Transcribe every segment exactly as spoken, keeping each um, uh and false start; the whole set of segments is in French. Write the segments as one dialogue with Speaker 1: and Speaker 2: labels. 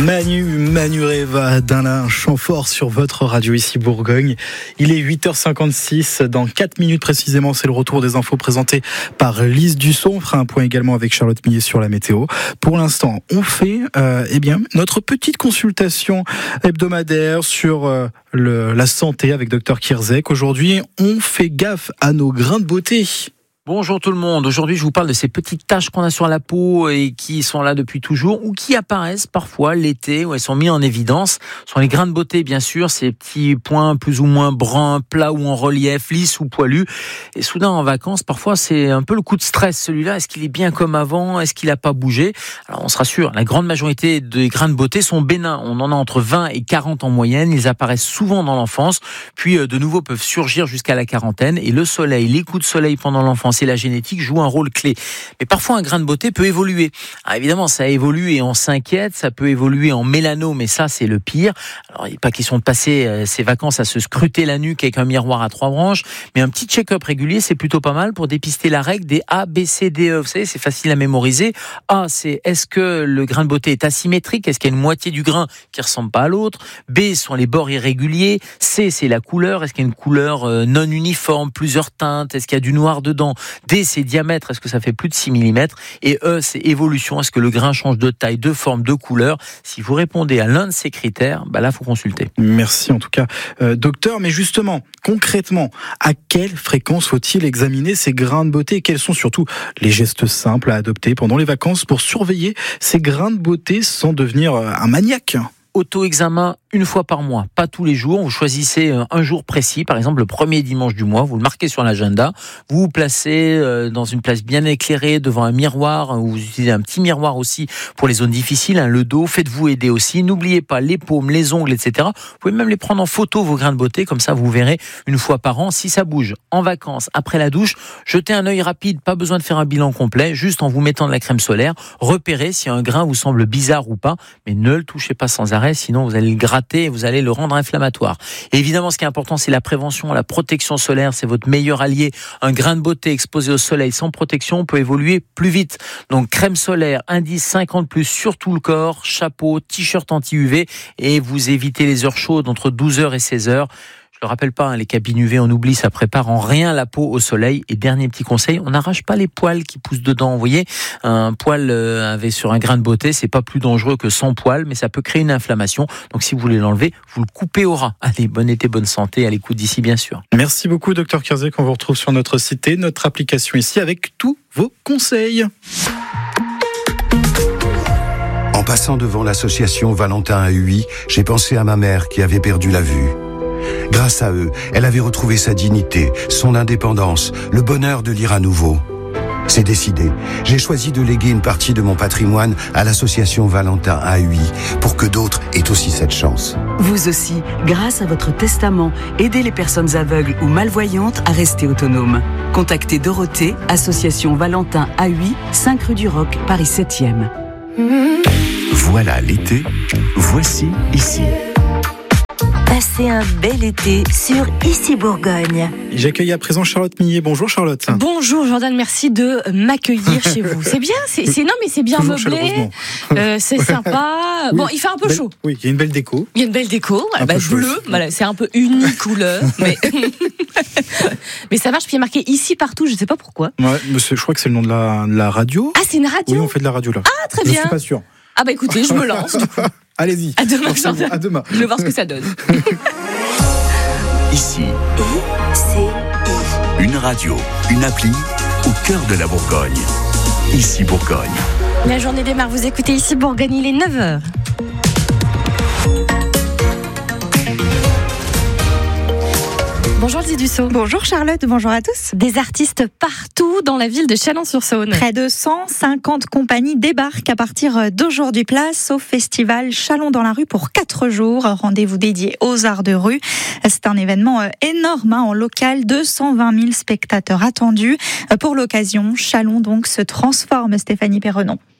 Speaker 1: Manu, Manureva d'Alain Chamfort sur votre radio ici Bourgogne. Il est huit heures cinquante-six. Dans quatre minutes précisément, c'est le retour des infos présentées par Lise Dusson. On fera un point également avec Charlotte Millet sur la météo. Pour l'instant, on fait euh, eh bien notre petite consultation hebdomadaire sur euh, le, la santé avec docteur Kierzek. Aujourd'hui, on fait gaffe à nos grains de beauté.
Speaker 2: Bonjour tout le monde, aujourd'hui je vous parle de ces petites taches qu'on a sur la peau et qui sont là depuis toujours ou qui apparaissent parfois l'été où elles sont mises en évidence. Ce sont les grains de beauté bien sûr, ces petits points plus ou moins bruns, plats ou en relief, lisses ou poilus. Et soudain en vacances, parfois c'est un peu le coup de stress celui-là. Est-ce qu'il est bien comme avant ? Est-ce qu'il n'a pas bougé ? Alors on se rassure, la grande majorité des grains de beauté sont bénins. On en a entre vingt et quarante en moyenne. Ils apparaissent souvent dans l'enfance, puis de nouveau peuvent surgir jusqu'à la quarantaine. Et le soleil, les coups de soleil pendant l'enfance et la génétique joue un rôle clé. Mais parfois, un grain de beauté peut évoluer. Alors évidemment, ça évolue et on s'inquiète. Ça peut évoluer en mélanome, mais ça, c'est le pire. Alors, il n'est pas question de passer euh, ses vacances à se scruter la nuque avec un miroir à trois branches, mais un petit check-up régulier, c'est plutôt pas mal pour dépister la règle des A, B, C, D, E. Vous savez, c'est facile à mémoriser. A, c'est est-ce que le grain de beauté est asymétrique ? Est-ce qu'il y a une moitié du grain qui ressemble pas à l'autre ? B, sont les bords irréguliers. C, c'est la couleur. Est-ce qu'il y a une couleur euh, non uniforme, plusieurs teintes ? Est-ce qu'il y a du noir dedans ? D, c'est diamètre, est-ce que ça fait plus de six millimètres ? Et E, c'est évolution, est-ce que le grain change de taille, de forme, de couleur ? Si vous répondez à l'un de ces critères, bah là, il faut consulter.
Speaker 1: Merci en tout cas, euh, docteur. Mais justement, concrètement, à quelle fréquence faut-il examiner ces grains de beauté ? Et quels sont surtout les gestes simples à adopter pendant les vacances pour surveiller ces grains de beauté sans devenir un maniaque ?
Speaker 2: Auto-examen une fois par mois, pas tous les jours. Vous choisissez un jour précis, par exemple le premier dimanche du mois, vous le marquez sur l'agenda, vous vous placez dans une place bien éclairée devant un miroir, vous utilisez un petit miroir aussi pour les zones difficiles, hein, le dos, faites-vous aider aussi. N'oubliez pas les paumes, les ongles, et cetera. Vous pouvez même les prendre en photo, vos grains de beauté, comme ça vous verrez une fois par an si ça bouge. En vacances, après la douche, jetez un œil rapide, pas besoin de faire un bilan complet, juste en vous mettant de la crème solaire, repérez si un grain vous semble bizarre ou pas, mais ne le touchez pas sans arrêt, sinon vous allez le gratter et vous allez le rendre inflammatoire. Et évidemment, ce qui est important, c'est la prévention, la protection solaire, c'est votre meilleur allié. Un grain de beauté exposé au soleil sans protection peut évoluer plus vite. Donc crème solaire, indice cinquante plus sur tout le corps, chapeau, t-shirt anti-U V et vous évitez les heures chaudes entre douze heures et seize heures. Je ne le rappelle pas, hein, les cabines U V, on oublie, ça prépare en rien la peau au soleil. Et dernier petit conseil, on n'arrache pas les poils qui poussent dedans. Vous voyez, un poil euh, avec sur un grain de beauté, c'est pas plus dangereux que sans poil, mais ça peut créer une inflammation. Donc si vous voulez l'enlever, vous le coupez au ras. Allez, bon été, bonne santé, à l'écoute d'ici bien sûr.
Speaker 1: Merci beaucoup, docteur Kierzek. On vous retrouve sur notre site et notre application ici avec tous vos conseils.
Speaker 3: En passant devant l'association Valentin à Huy, j'ai pensé à ma mère qui avait perdu la vue. Grâce à eux, elle avait retrouvé sa dignité, son indépendance, le bonheur de lire à nouveau. C'est décidé. J'ai choisi de léguer une partie de mon patrimoine à l'association Valentin à Huy pour que d'autres aient aussi cette chance.
Speaker 4: Vous aussi, grâce à votre testament, aidez les personnes aveugles ou malvoyantes à rester autonomes. Contactez Dorothée, association Valentin à Huy, cinq rue du Roc, Paris septième.
Speaker 5: Voilà l'été, voici ici.
Speaker 6: Passez un bel été sur Ici Bourgogne.
Speaker 1: J'accueille à présent Charlotte Millet. Bonjour Charlotte.
Speaker 7: Bonjour Jordan, merci de m'accueillir chez vous. C'est bien, c'est, c'est non mais c'est bien
Speaker 1: Toujours
Speaker 7: meublé, euh, c'est sympa.
Speaker 1: Oui,
Speaker 7: bon, il fait un peu
Speaker 1: belle,
Speaker 7: chaud.
Speaker 1: Oui, il y a une belle déco.
Speaker 7: Il y a une belle déco,
Speaker 1: Un
Speaker 7: bah,
Speaker 1: peu chaud
Speaker 7: bleu,
Speaker 1: aussi.
Speaker 7: voilà, c'est un peu uni couleur, mais mais ça marche. Puis il y a marqué ici partout, je sais pas pourquoi.
Speaker 1: Ouais, monsieur, je crois que c'est le nom de la, de la radio.
Speaker 7: Ah, c'est une radio.
Speaker 1: Oui, on fait de la radio là.
Speaker 7: Ah, très
Speaker 1: je
Speaker 7: bien.
Speaker 1: Je suis pas sûr.
Speaker 7: Ah bah écoutez, je me lance. Du coup.
Speaker 1: Allez-y.
Speaker 7: À demain,
Speaker 1: Merci,
Speaker 7: Jordan.
Speaker 1: à demain.
Speaker 7: Je vais voir ce que ça donne.
Speaker 5: Ici,
Speaker 6: I-C-I.
Speaker 5: une radio, une appli au cœur de la Bourgogne. Ici Bourgogne.
Speaker 7: La journée démarre, vous écoutez Ici Bourgogne, il est neuf heures. Bonjour Lise Dusson.
Speaker 8: Bonjour Charlotte, bonjour à tous.
Speaker 7: Des artistes partout dans la ville de Chalon-sur-Saône.
Speaker 8: Près de cent cinquante compagnies débarquent à partir d'aujourd'hui. Place au festival Chalon dans la rue pour quatre jours. Rendez-vous dédié aux arts de rue. C'est un événement énorme hein, en local. deux cent vingt mille spectateurs attendus. Pour l'occasion, Chalon donc se transforme, Stéphanie Perrenon.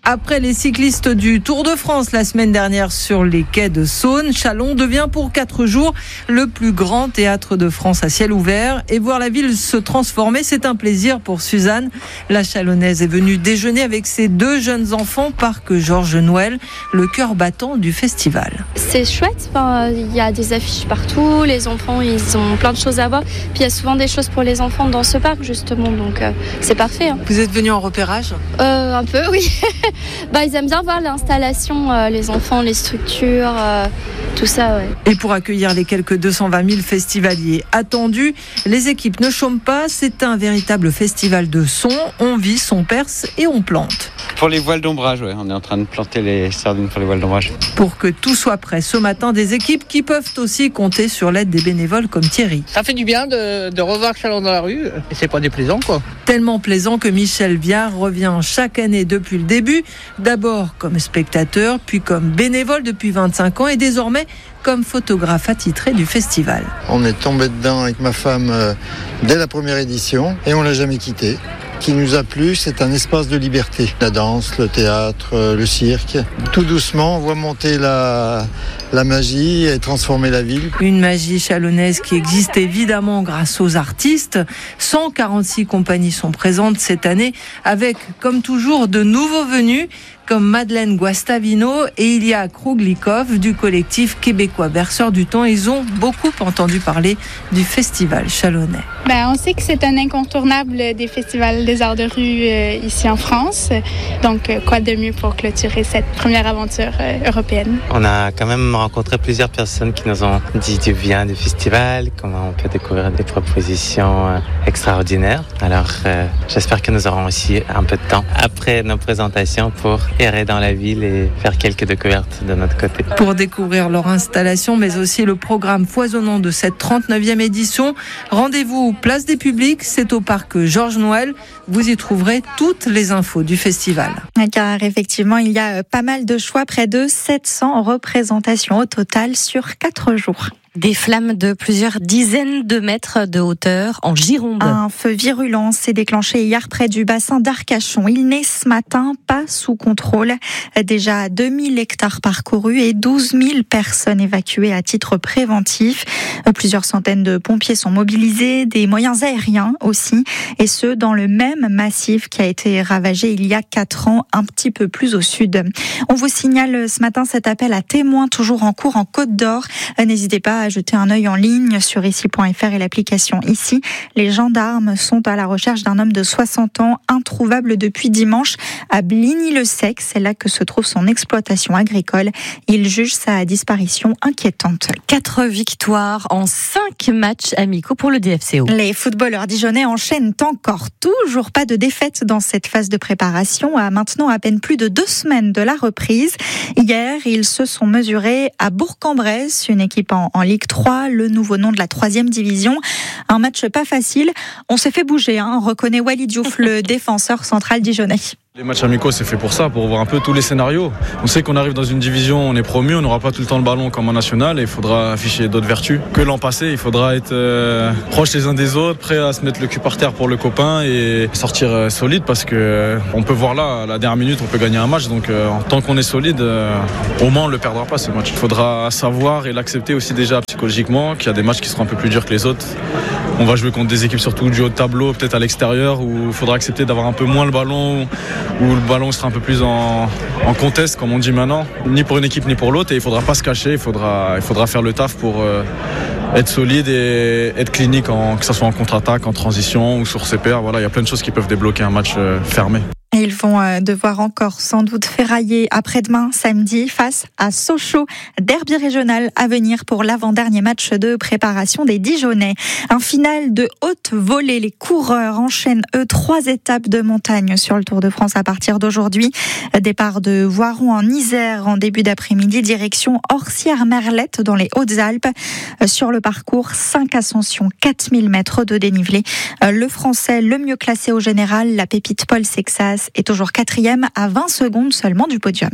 Speaker 9: Après les cyclistes du Tour de France la semaine dernière sur les quais de Saône, Châlons devient pour quatre jours le plus grand théâtre de France à ciel ouvert. Et voir la ville se transformer, c'est un plaisir pour Suzanne. La Chalonnaise est venue déjeuner avec ses deux jeunes enfants, parc Georges Noël, le cœur battant du festival.
Speaker 10: C'est chouette, enfin, il y a des affiches partout, les enfants ils ont plein de choses à voir. Puis il y a souvent des choses pour les enfants dans ce parc justement, donc euh, c'est parfait. Hein.
Speaker 9: Vous êtes venus en repérage ?
Speaker 10: euh, Un peu, oui. Bah, ils aiment bien voir l'installation, euh, les enfants, les structures, euh, tout ça. Ouais.
Speaker 9: Et pour accueillir les quelques deux cent vingt mille festivaliers attendus, les équipes ne chôment pas. C'est un véritable festival de son. On visse, on perce et on plante.
Speaker 11: Pour les voiles d'ombrage, ouais, on est en train de planter les sardines pour les voiles d'ombrage.
Speaker 9: Pour que tout soit prêt ce matin, des équipes qui peuvent aussi compter sur l'aide des bénévoles comme Thierry.
Speaker 12: Ça fait du bien de, de revoir Châlons dans la rue, et c'est pas déplaisant quoi.
Speaker 9: Tellement plaisant que Michel Viard revient chaque année depuis le début, d'abord comme spectateur, puis comme bénévole depuis vingt-cinq ans et désormais comme photographe attitré du festival.
Speaker 13: On est tombé dedans avec ma femme euh, dès la première édition et on l'a jamais quitté. Ce qui nous a plu, c'est un espace de liberté. La danse, le théâtre, le cirque. Tout doucement, on voit monter la, la magie et transformer la ville.
Speaker 9: Une magie chalonnaise qui existe évidemment grâce aux artistes. cent quarante-six compagnies sont présentes cette année avec, comme toujours, de nouveaux venus comme Madeleine Guastavino et Ilya Krouglikov du collectif québécois Berceurs du Temps. Ils ont beaucoup entendu parler du festival chalonnais.
Speaker 14: Ben, on sait que c'est un incontournable des festivals des arts de rue euh, ici en France. Donc, euh, quoi de mieux pour clôturer cette première aventure euh, européenne?
Speaker 15: On a quand même rencontré plusieurs personnes qui nous ont dit du bien du festival, comment on peut découvrir des propositions euh, extraordinaires. Alors, euh, j'espère que nous aurons aussi un peu de temps après nos présentations pour errer dans la ville et faire quelques découvertes de notre côté.
Speaker 9: Pour découvrir leur installation, mais aussi le programme foisonnant de cette trente-neuvième édition, rendez-vous Place des Publics, c'est au parc Georges Noël. Vous y trouverez toutes les infos du festival.
Speaker 8: Car effectivement, il y a pas mal de choix, près de sept cents représentations au total sur quatre jours.
Speaker 7: Des flammes de plusieurs dizaines de mètres de hauteur en Gironde.
Speaker 8: Un feu virulent s'est déclenché hier près du bassin d'Arcachon. Il n'est ce matin pas sous contrôle. Déjà deux mille hectares parcourus et douze mille personnes évacuées à titre préventif. Plusieurs centaines de pompiers sont mobilisés, des moyens aériens aussi, et ce dans le même massif qui a été ravagé il y a quatre ans, un petit peu plus au sud. On vous signale ce matin cet appel à témoins toujours en cours en Côte d'Or. N'hésitez pas à jeter un œil en ligne sur ici point f r et l'application Ici. Les gendarmes sont à la recherche d'un homme de soixante ans introuvable depuis dimanche à Bligny-le-Sec. C'est là que se trouve son exploitation agricole. Il juge sa disparition inquiétante.
Speaker 7: Quatre victoires en cinq matchs amicaux pour le D F C O.
Speaker 8: Les footballeurs dijonnais enchaînent encore. Toujours pas de défaite dans cette phase de préparation à maintenant à peine plus de deux semaines de la reprise. Hier, ils se sont mesurés à Bourg-en-Bresse, une équipe en, en Ligue trois, le nouveau nom de la troisième division. Un match pas facile. On s'est fait bouger, hein, reconnaît Walid Diouf, le défenseur central dijonnais.
Speaker 16: Les matchs amicaux, c'est fait pour ça, pour voir un peu tous les scénarios. On sait qu'on arrive dans une division, on est promu, on n'aura pas tout le temps le ballon comme en national et il faudra afficher d'autres vertus que l'an passé. Il faudra être euh, proches les uns des autres, prêts à se mettre le cul par terre pour le copain et sortir euh, solide parce que euh, on peut voir là, à la dernière minute, on peut gagner un match. Donc euh, tant qu'on est solide, euh, au moins on ne le perdra pas ce match. Il faudra savoir et l'accepter aussi déjà psychologiquement qu'il y a des matchs qui seront un peu plus durs que les autres. On va jouer contre des équipes surtout du haut de tableau, peut-être à l'extérieur, où il faudra accepter d'avoir un peu moins le ballon, où le ballon sera un peu plus en, en contest, comme on dit maintenant, ni pour une équipe ni pour l'autre. Et il ne faudra pas se cacher, il faudra, il faudra faire le taf pour euh, être solide et être clinique, en, que ce soit en contre-attaque, en transition ou sur ses pairs. Voilà, il y a plein de choses qui peuvent débloquer un match euh, fermé.
Speaker 8: Ils vont devoir encore sans doute ferrailler après-demain, samedi, face à Sochaux. Derby régional à venir pour l'avant-dernier match de préparation des Dijonnais. Un final de haute volée. Les coureurs enchaînent, eux, trois étapes de montagne sur le Tour de France à partir d'aujourd'hui. Départ de Voiron en Isère en début d'après-midi, direction Orsières-Merlette dans les Hautes-Alpes. Sur le parcours, cinq ascensions, quatre mille mètres de dénivelé. Le Français le mieux classé au général, la pépite Paul Sexas, est toujours quatrième à vingt secondes seulement du podium.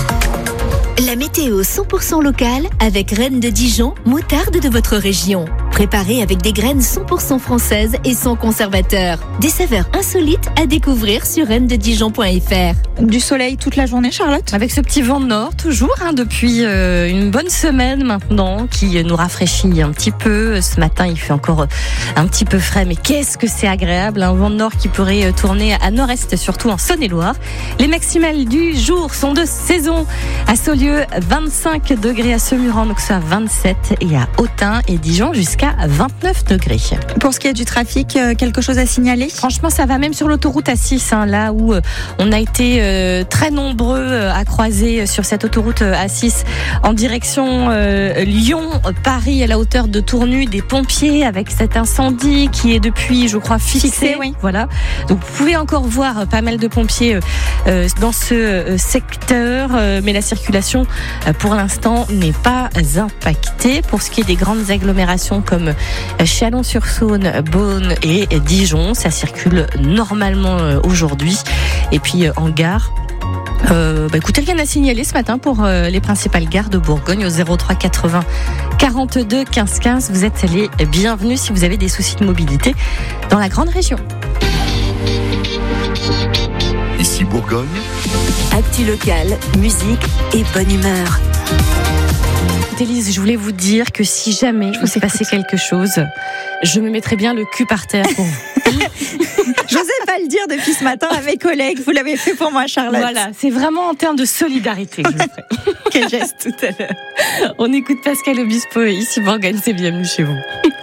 Speaker 6: La météo cent pour cent locale avec Reine de Dijon, moutarde de votre région.
Speaker 17: Préparé avec des graines cent pour cent françaises et sans conservateur. Des saveurs insolites à découvrir sur rennes de dijon point f r.
Speaker 8: Du soleil toute la journée, Charlotte ?
Speaker 7: Avec ce petit vent de nord, toujours, hein, depuis euh, une bonne semaine maintenant, qui nous rafraîchit un petit peu. Ce matin, il fait encore un petit peu frais, mais qu'est-ce que c'est agréable, un vent de nord qui pourrait tourner à nord-est, surtout en Saône-et-Loire. Les maximales du jour sont de saison. À Saulieu, vingt-cinq degrés, à Semuran, donc ça vingt-sept, et à Autun et Dijon jusqu'à vingt-neuf degrés.
Speaker 8: Pour ce qui est du trafic, quelque chose à signaler ?
Speaker 7: Franchement, ça va même sur l'autoroute A six, hein, là où on a été euh, très nombreux à croiser sur cette autoroute A six en direction euh, Lyon-Paris, à la hauteur de Tournu, des pompiers avec cet incendie qui est depuis, je crois, fixé. fixé oui. Voilà. Donc vous pouvez encore voir pas mal de pompiers euh, dans ce euh, secteur, euh, mais la circulation euh, pour l'instant n'est pas impactée. Pour ce qui est des grandes agglomérations comme Chalon-sur-Saône, Beaune et Dijon, ça circule normalement aujourd'hui. Et puis en gare, Euh, bah écoutez, rien à signaler ce matin pour euh, les principales gares de Bourgogne au zéro trois quatre-vingts quarante-deux quinze quinze. Vous êtes les bienvenus si vous avez des soucis de mobilité dans la grande région.
Speaker 5: Ici Bourgogne.
Speaker 6: Actu locale, musique et bonne humeur.
Speaker 7: Élise, je voulais vous dire que si jamais il s'est passé quelque chose, je me mettrais bien le cul par terre pour vous.
Speaker 8: J'osais pas le dire depuis ce matin à mes collègues. Vous l'avez fait pour moi, Charlotte.
Speaker 7: Voilà, c'est vraiment en termes de solidarité que je le fais.
Speaker 8: Quel geste.
Speaker 7: Tout à l'heure. On écoute Pascal Obispo, ici Bourgogne, c'est bienvenue chez vous.